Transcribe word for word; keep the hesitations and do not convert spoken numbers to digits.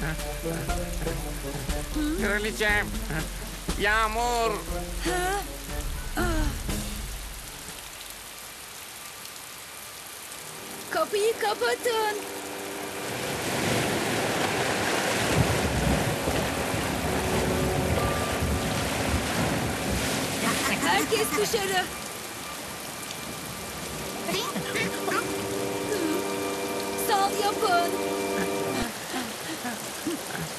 Kraliçem. Yağmur. Ha? Ah. Kapıyı kapatın. Herkes dışarı. Sal yapın.